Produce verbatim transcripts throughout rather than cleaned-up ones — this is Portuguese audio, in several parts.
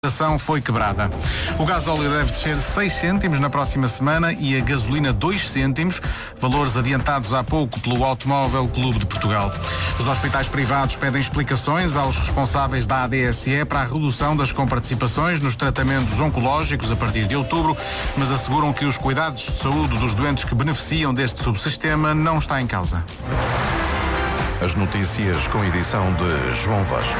A ação foi quebrada. O gasóleo deve descer seis cêntimos na próxima semana e a gasolina dois cêntimos, valores adiantados há pouco pelo Automóvel Clube de Portugal. Os hospitais privados pedem explicações aos responsáveis da A D S E para a redução das comparticipações nos tratamentos oncológicos a partir de outubro, mas asseguram que os cuidados de saúde dos doentes que beneficiam deste subsistema não está em causa. As notícias com edição de João Vasco.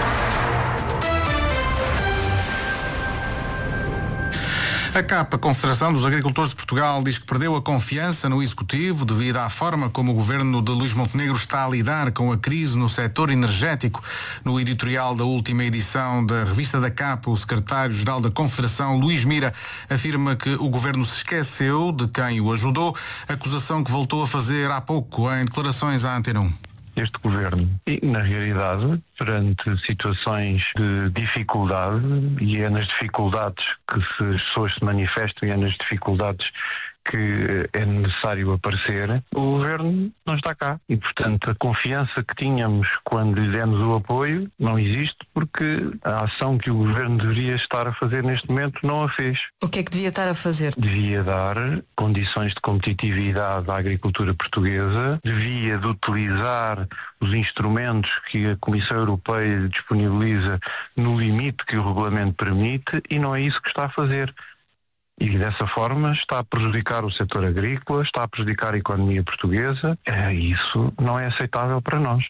A C A P, a Confederação dos Agricultores de Portugal, diz que perdeu a confiança no Executivo devido à forma como o governo de Luís Montenegro está a lidar com a crise no setor energético. No editorial da última edição da revista da C A P, o secretário-geral da Confederação, Luís Mira, afirma que o governo se esqueceu de quem o ajudou, acusação que voltou a fazer há pouco em declarações à Antena um. Este governo, e na realidade, perante situações de dificuldade, e é nas dificuldades que se, as pessoas se manifestam e é nas dificuldades que é necessário aparecer, o governo não está cá. E, portanto, a confiança que tínhamos quando lhe demos o apoio não existe, porque a ação que o governo deveria estar a fazer neste momento não a fez. O que é que devia estar a fazer? Devia dar condições de competitividade à agricultura portuguesa, devia de utilizar os instrumentos que a Comissão Europeia disponibiliza no limite que o regulamento permite, e não é isso que está a fazer. E dessa forma está a prejudicar o setor agrícola, está a prejudicar a economia portuguesa. É, isso não é aceitável para nós.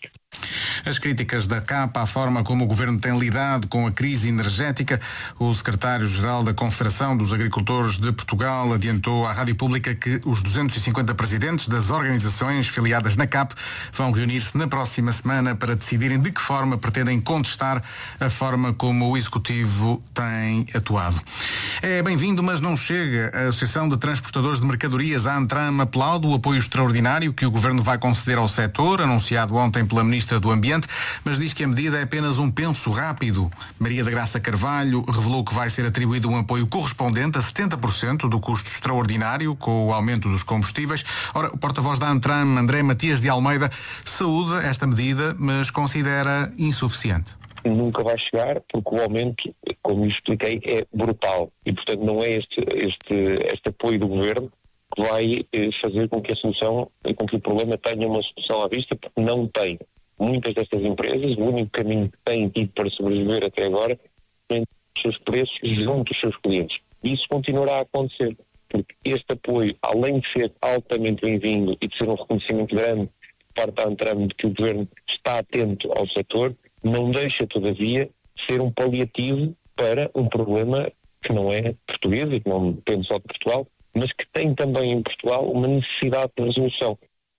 As críticas da C A P à forma como o governo tem lidado com a crise energética, o secretário-geral da Confederação dos Agricultores de Portugal adiantou à Rádio Pública que os duzentos e cinquenta presidentes das organizações filiadas na C A P vão reunir-se na próxima semana para decidirem de que forma pretendem contestar a forma como o Executivo tem atuado. É bem-vindo, mas não chega. A Associação de Transportadores de Mercadorias, a ANTRAM, aplaude o apoio extraordinário que o governo vai conceder ao setor, anunciado ontem pela Ministra do Ambiente, mas diz que a medida é apenas um penso rápido. Maria da Graça Carvalho revelou que vai ser atribuído um apoio correspondente a setenta por cento do custo extraordinário com o aumento dos combustíveis. Ora, o porta-voz da ANTRAM, André Matias de Almeida, saúda esta medida, mas considera insuficiente. Nunca vai chegar, porque o aumento, como lhe expliquei, é brutal. E, portanto, não é este, este, este apoio do governo que vai eh, fazer com que a solução, com que o problema tenha uma solução à vista, porque não tem. Muitas destas empresas, o único caminho que têm tido para sobreviver até agora é os seus preços junto aos seus clientes. E isso continuará a acontecer, porque este apoio, além de ser altamente bem-vindo e de ser um reconhecimento grande por parte da ANTRAM de que o governo está atento ao setor, não deixa, todavia, ser um paliativo para um problema que não é português e que não depende só de Portugal, mas que tem também em Portugal uma necessidade de resolução.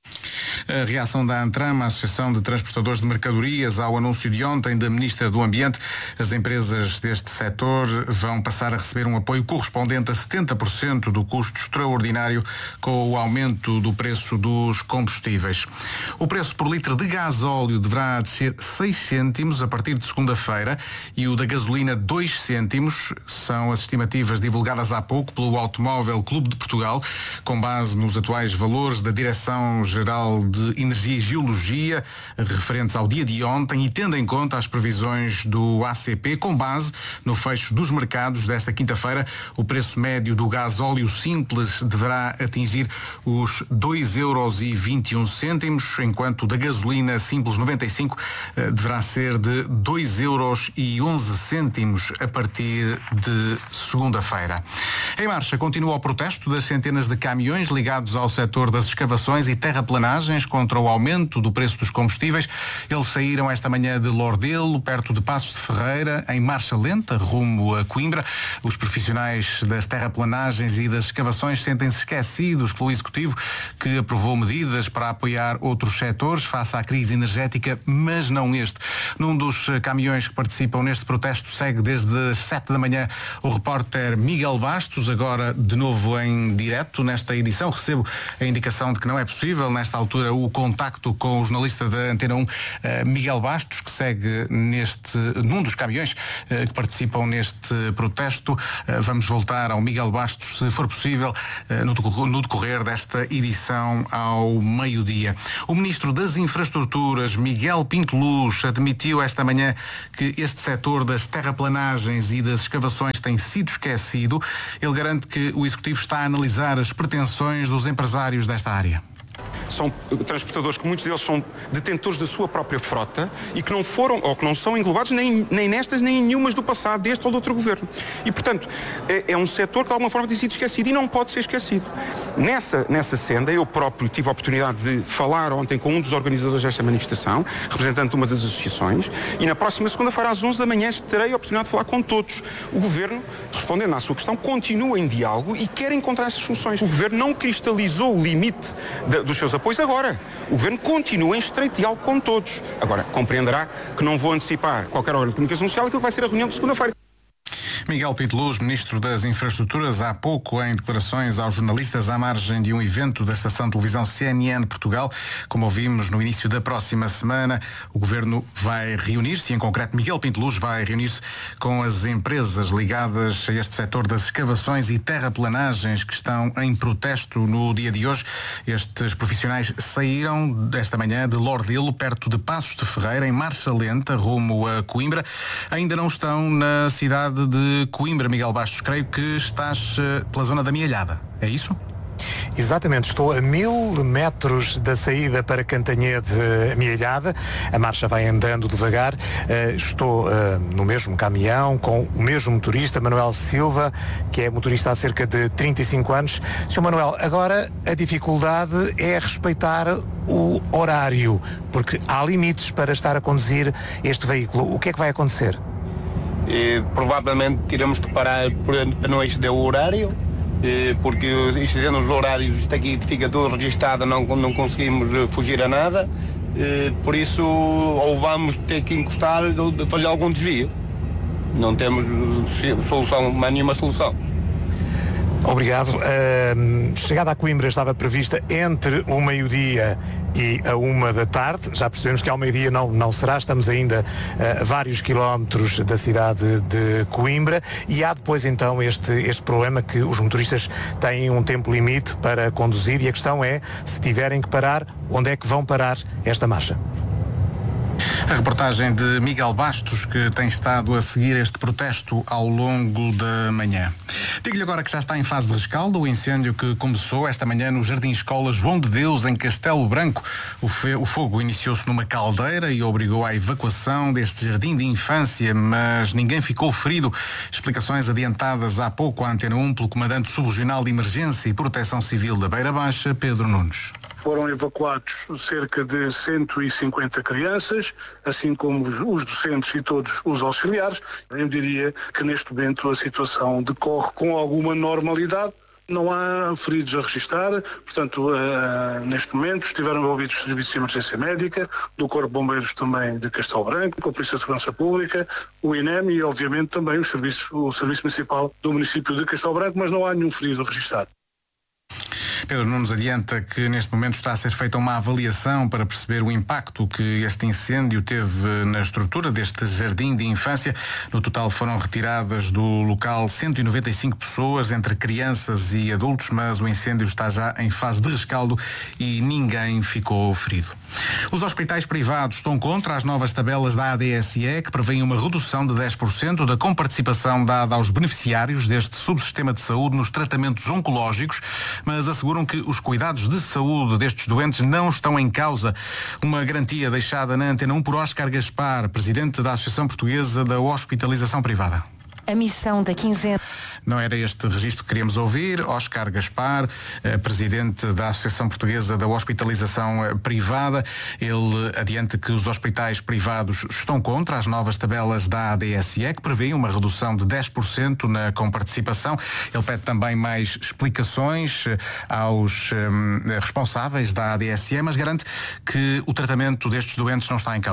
A reação da ANTRAM, a Associação de Transportadores de Mercadorias, ao anúncio de ontem da Ministra do Ambiente, as empresas deste setor vão passar a receber um apoio correspondente a setenta por cento do custo extraordinário com o aumento do preço dos combustíveis. O preço por litro de gasóleo deverá descer seis cêntimos a partir de segunda-feira e o da gasolina dois cêntimos. São as estimativas divulgadas há pouco pelo Automóvel Clube de Portugal, com base nos atuais valores da Direção-Geral de Energia e Geologia, referentes ao dia de ontem, e tendo em conta as previsões do A C P, com base no fecho dos mercados desta quinta-feira, o preço médio do gasóleo simples deverá atingir os dois euros e vinte e um cêntimos, enquanto o da gasolina simples noventa e cinco deverá ser de dois euros e onze cêntimos a partir de segunda-feira. Em marcha continua o protesto das centenas de caminhões ligados ao setor das escavações e terraplanagens contra o aumento do preço dos combustíveis. Eles saíram esta manhã de Lordelo, perto de Passos de Ferreira, em marcha lenta, rumo a Coimbra. Os profissionais das terraplanagens e das escavações sentem-se esquecidos pelo Executivo, que aprovou medidas para apoiar outros setores face à crise energética, mas não este. Num dos caminhões que participam neste protesto segue desde as sete da manhã o repórter Miguel Bastos. agora de novo em direto nesta edição. Recebo a indicação de que não é possível, nesta altura, o contacto com o jornalista da Antena um, Miguel Bastos, que segue neste, num dos caminhões que participam neste protesto. Vamos voltar ao Miguel Bastos, se for possível, no decorrer desta edição ao meio-dia. O Ministro das Infraestruturas, Miguel Pinto Luz, admitiu esta manhã que este setor das terraplanagens e das escavações tem sido esquecido. Ele garante que o Executivo está a analisar as pretensões dos empresários desta área. São transportadores que muitos deles são detentores da sua própria frota e que não foram, ou que não são englobados nem, nem nestas nem em nenhumas do passado, deste ou do outro governo. E, portanto, é, é um setor que de alguma forma tem sido esquecido e não pode ser esquecido. Nessa, nessa senda, eu próprio tive a oportunidade de falar ontem com um dos organizadores desta manifestação, representante de uma das associações, e na próxima segunda-feira às onze da manhã terei a oportunidade de falar com todos. O Governo, respondendo à sua questão, continua em diálogo e quer encontrar essas soluções. O Governo não cristalizou o limite de, dos seus apoios agora. O Governo continua em estreito diálogo com todos. Agora, compreenderá que não vou antecipar qualquer órgão de comunicação social, aquilo que vai ser a reunião de segunda-feira. Miguel Pinto Luz, Ministro das Infraestruturas, há pouco em declarações aos jornalistas à margem de um evento da estação de televisão C N N Portugal. Como ouvimos, no início da próxima semana, o Governo vai reunir-se, e em concreto Miguel Pinto Luz vai reunir-se com as empresas ligadas a este setor das escavações e terraplanagens que estão em protesto no dia de hoje. Estes profissionais saíram desta manhã de Lordelo, perto de Passos de Ferreira, em marcha lenta, rumo a Coimbra. Ainda não estão na cidade de Coimbra. Miguel Bastos, creio que estás pela zona da Mielhada, é isso? Exatamente, estou a mil metros da saída para Cantanhede Mielhada. A marcha vai andando devagar. Uh, estou uh, no mesmo caminhão com o mesmo motorista, Manuel Silva, que é motorista há cerca de trinta e cinco anos. senhor Manuel, agora a dificuldade é respeitar o horário, porque há limites para estar a conduzir este veículo. O que é que vai acontecer? E, provavelmente teremos que parar para não exceder o horário, e, porque excedendo os horários, isto aqui fica tudo registado, não, não conseguimos fugir a nada, e, por isso ou vamos ter que encostar de fazer algum desvio. Não temos solução, nenhuma solução. Obrigado. Uh, chegada a Coimbra estava prevista entre o meio-dia e a uma da tarde. Já percebemos que ao meio-dia não, não será. Estamos ainda a vários quilómetros da cidade de Coimbra e há depois então este, este problema que os motoristas têm um tempo limite para conduzir e a questão é, se tiverem que parar, onde é que vão parar esta marcha? A reportagem de Miguel Bastos, que tem estado a seguir este protesto ao longo da manhã. Digo-lhe agora que já está em fase de rescaldo o incêndio que começou esta manhã no Jardim Escola João de Deus, em Castelo Branco. O, fe- o fogo iniciou-se numa caldeira e obrigou à evacuação deste jardim de infância, mas ninguém ficou ferido. Explicações adiantadas há pouco à Antena um pelo Comandante Subregional de Emergência e Proteção Civil da Beira Baixa, Pedro Nunes. Foram evacuados cerca de cento e cinquenta crianças, assim como os docentes e todos os auxiliares. Eu diria que neste momento a situação decorre com alguma normalidade. Não há feridos a registrar, portanto, uh, neste momento estiveram envolvidos os serviços de emergência médica, do Corpo de Bombeiros também de Castelo Branco, a Polícia de Segurança Pública, o I N E M e, obviamente, também o Serviço, o Serviço Municipal do município de Castelo Branco, mas não há nenhum ferido a registrar. Pedro Nunes adianta que neste momento está a ser feita uma avaliação para perceber o impacto que este incêndio teve na estrutura deste jardim de infância. No total foram retiradas do local cento e noventa e cinco pessoas, entre crianças e adultos, mas o incêndio está já em fase de rescaldo e ninguém ficou ferido. Os hospitais privados estão contra as novas tabelas da A D S E, que prevêem uma redução de dez por cento da comparticipação dada aos beneficiários deste subsistema de saúde nos tratamentos oncológicos, mas asseguram que os cuidados de saúde destes doentes não estão em causa. Uma garantia deixada na Antena um por Óscar Gaspar, presidente da Associação Portuguesa da Hospitalização Privada. A missão da quinzena. Não era este registro que queríamos ouvir. Óscar Gaspar, eh, presidente da Associação Portuguesa da Hospitalização eh, Privada. Ele adianta que os hospitais privados estão contra as novas tabelas da A D S E, que prevêem uma redução de dez por cento na comparticipação. Ele pede também mais explicações eh, aos eh, responsáveis da A D S E, mas garante que o tratamento destes doentes não está em causa.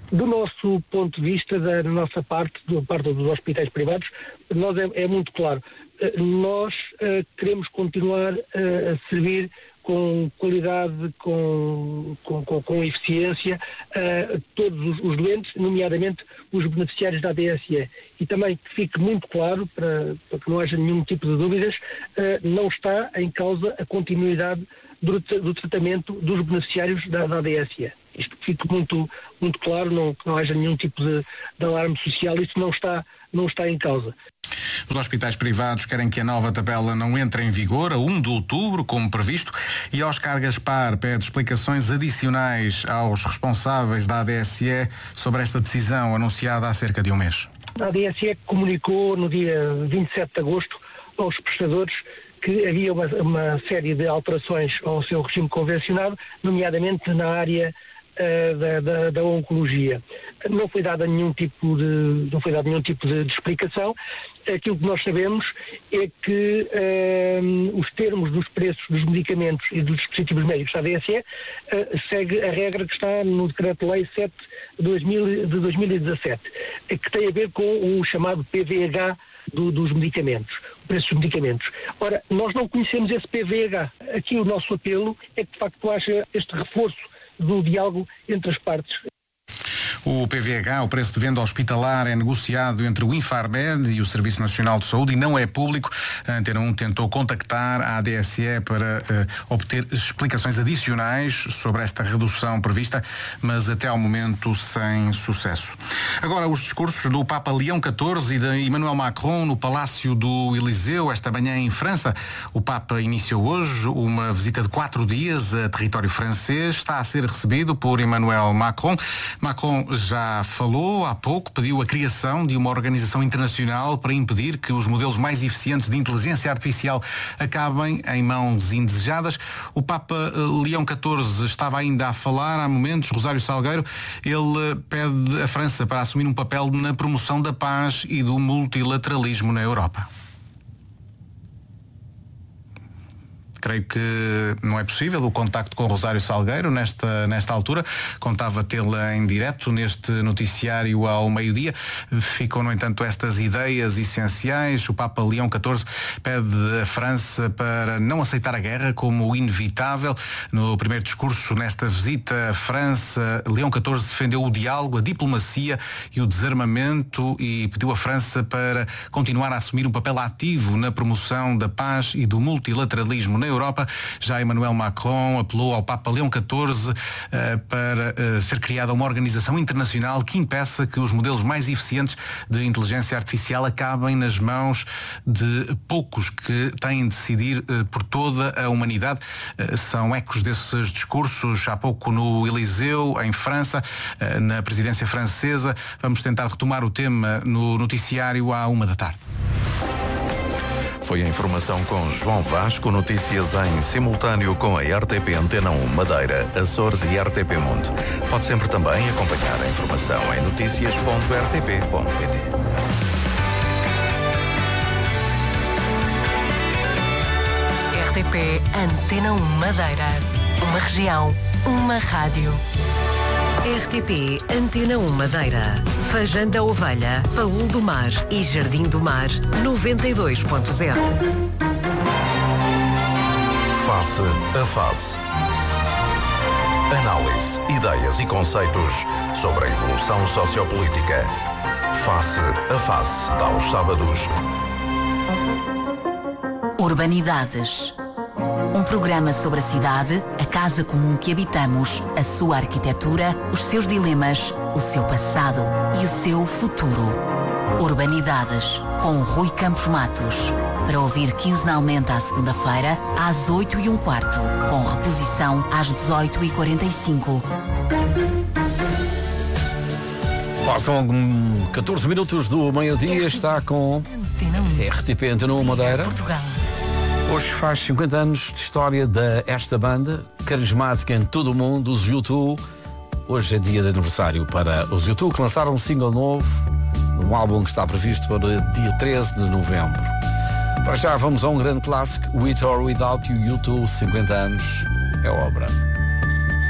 Do nosso ponto de vista, da nossa parte, da parte dos hospitais privados, nós é, é muito claro. Nós uh, queremos continuar uh, a servir com qualidade, com, com, com, com eficiência, uh, todos os, os doentes, nomeadamente os beneficiários da A D S E. E também que fique muito claro, para, para que não haja nenhum tipo de dúvidas, uh, não está em causa a continuidade do, do tratamento dos beneficiários da, da A D S E. Isto fique muito, muito claro, não, que não haja nenhum tipo de, de alarme social, isto não está, não está em causa. Os hospitais privados querem que a nova tabela não entre em vigor a primeiro de outubro, como previsto, e Oscar Gaspar pede explicações adicionais aos responsáveis da A D S E sobre esta decisão anunciada há cerca de um mês. A A D S E comunicou no dia vinte e sete de agosto aos prestadores que havia uma, uma série de alterações ao seu regime convencionado, nomeadamente na área uh, da, da, da oncologia. Não foi dado nenhum tipo de, não foi dado nenhum tipo de, de explicação. Aquilo que nós sabemos é que uh, os termos dos preços dos medicamentos e dos dispositivos médicos da A D S E uh, segue a regra que está no Decreto-Lei sete de dois mil e dezassete, que tem a ver com o chamado P V H do, dos medicamentos, o preço dos medicamentos. Ora, nós não conhecemos esse P V H. Aqui o nosso apelo é que de facto haja este reforço do diálogo entre as partes. O P V H, o preço de venda hospitalar, é negociado entre o Infarmed e o Serviço Nacional de Saúde e não é público. A Antena um tentou contactar a A D S E para uh, obter explicações adicionais sobre esta redução prevista, mas até ao momento sem sucesso. Agora, os discursos do Papa Leão catorze e de Emmanuel Macron no Palácio do Eliseu, esta manhã em França. O Papa iniciou hoje uma visita de quatro dias a território francês. Está a ser recebido por Emmanuel Macron. Macron já falou há pouco, pediu a criação de uma organização internacional para impedir que os modelos mais eficientes de inteligência artificial acabem em mãos indesejadas. O Papa Leão catorze estava ainda a falar há momentos, Rosário Salgueiro. Ele pede a França para assumir um papel na promoção da paz e do multilateralismo na Europa. Creio que não é possível o contacto com Rosário Salgueiro nesta, nesta altura. Contava tê-la em direto neste noticiário ao meio-dia. Ficam, no entanto, estas ideias essenciais. O Papa Leão catorze pede a França para não aceitar a guerra como inevitável. No primeiro discurso nesta visita à França, Leão catorze defendeu o diálogo, a diplomacia e o desarmamento e pediu à França para continuar a assumir um papel ativo na promoção da paz e do multilateralismo na Europa. Já Emmanuel Macron apelou ao Papa Leão catorze uh, para uh, ser criada uma organização internacional que impeça que os modelos mais eficientes de inteligência artificial acabem nas mãos de poucos que têm de decidir uh, por toda a humanidade. Uh, são ecos desses discursos há pouco no Eliseu, em França, uh, na presidência francesa. Vamos tentar retomar o tema no noticiário à uma da tarde. Foi a informação com João Vasco, notícias em simultâneo com a R T P Antena um Madeira, Açores e R T P Mundo. Pode sempre também acompanhar a informação em notícias ponto r t p ponto p t. R T P Antena um Madeira. Uma região, uma rádio. R T P Antena um Madeira. Feijão da Ovelha, Paúl do Mar e Jardim do Mar, noventa e dois ponto zero. Face a face. Análise, ideias e conceitos sobre a evolução sociopolítica. Face a face, aos sábados. Urbanidades. Um programa sobre a cidade, a casa comum que habitamos, a sua arquitetura, os seus dilemas, o seu passado e o seu futuro. Urbanidades, com Rui Campos Matos. Para ouvir quinzenalmente à segunda-feira, às oito e um quarto, com reposição às dezoito e quarenta e cinco. Passam catorze minutos do meio-dia, está com R T P Antena um Madeira. Portugal. Hoje faz cinquenta anos de história desta banda, carismática em todo o mundo, os U dois. Hoje é dia de aniversário para os U dois, que lançaram um single novo, um álbum que está previsto para o dia treze de novembro. Para já vamos a um grande clássico, With or Without You, U dois, cinquenta anos, é obra.